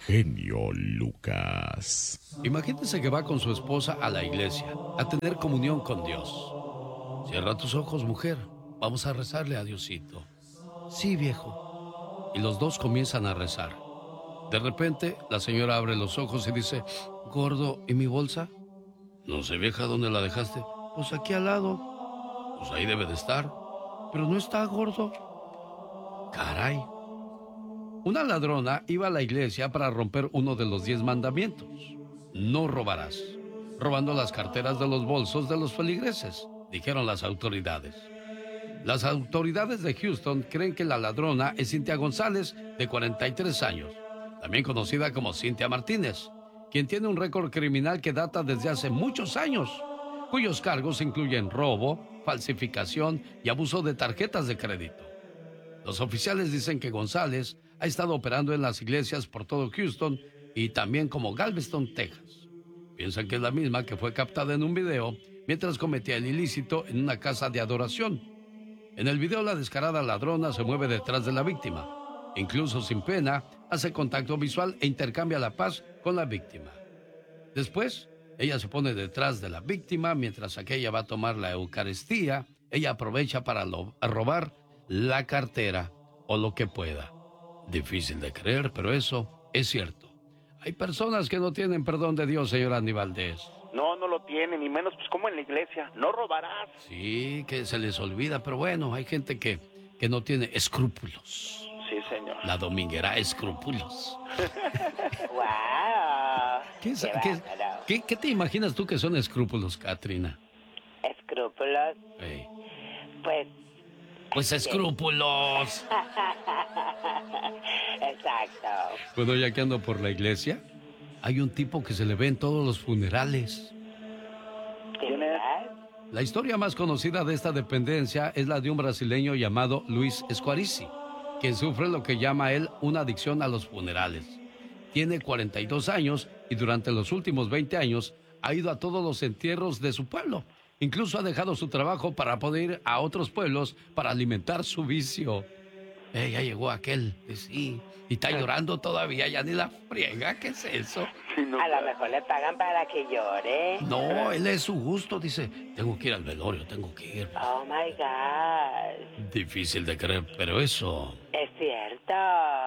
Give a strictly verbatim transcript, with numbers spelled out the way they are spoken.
genio Lucas. Imagínese que va con su esposa a la iglesia a tener comunión con Dios. Cierra tus ojos, mujer. Vamos a rezarle a Diosito. Sí, viejo. Y los dos comienzan a rezar. De repente, la señora abre los ojos y dice: Gordo, ¿y mi bolsa? No sé, vieja, ¿dónde la dejaste? Pues aquí al lado. Pues ahí debe de estar. Pero no está, gordo. Caray. Una ladrona iba a la iglesia para romper uno de los diez mandamientos. No robarás. Robando las carteras de los bolsos de los feligreses, dijeron las autoridades. Las autoridades de Houston creen que la ladrona es Cintia González, de cuarenta y tres años, también conocida como Cintia Martínez, quien tiene un récord criminal que data desde hace muchos años, cuyos cargos incluyen robo, falsificación y abuso de tarjetas de crédito. Los oficiales dicen que González ha estado operando en las iglesias por todo Houston y también como Galveston, Texas. Piensan que es la misma que fue captada en un video mientras cometía el ilícito en una casa de adoración. En el video, la descarada ladrona se mueve detrás de la víctima. Incluso sin pena, hace contacto visual e intercambia la paz con la víctima. Después, ella se pone detrás de la víctima mientras aquella va a tomar la Eucaristía. Ella aprovecha para lo, a robar la cartera o lo que pueda. Difícil de creer, pero eso es cierto. Hay personas que no tienen perdón de Dios, señor Andy Valdés. No, no lo tienen, ni menos pues como en la iglesia. No robarás. Sí, que se les olvida, pero bueno, hay gente que, que no tiene escrúpulos. Sí, señor. La dominguera, escrúpulos. ¡Wow! ¿Qué, es, qué, qué, qué, ¿Qué te imaginas tú que son escrúpulos, Katrina? ¿Escrúpulos? Hey. Pues... Pues escrúpulos. Exacto. Bueno, ya que ando por la iglesia, hay un tipo que se le ve en todos los funerales. ¿Quién es? La historia más conocida de esta dependencia es la de un brasileño llamado Luis Esquarici, quien sufre lo que llama él una adicción a los funerales. Tiene cuarenta y dos años y durante los últimos veinte años ha ido a todos los entierros de su pueblo. Incluso ha dejado su trabajo para poder ir a otros pueblos para alimentar su vicio. Eh, ya llegó aquel, eh, sí, y está llorando todavía, ya ni la friega, ¿qué es eso? A lo mejor le pagan para que llore. No, él es su gusto, dice, tengo que ir al velorio, tengo que ir. Oh my God. Difícil de creer, pero eso... Es cierto.